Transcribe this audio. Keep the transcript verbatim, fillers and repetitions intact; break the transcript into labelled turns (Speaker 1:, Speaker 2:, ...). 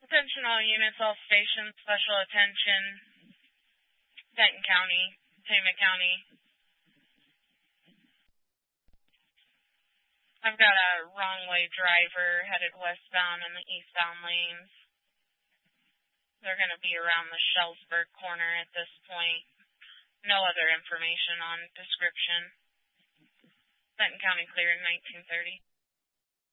Speaker 1: Attention all units, all stations, special attention, Denton County, Tama County. I've got a wrong-way driver headed westbound in the eastbound lanes. They're going to be around the Shellsburg corner at this point. No other information on description. Denton County clear in nineteen thirty.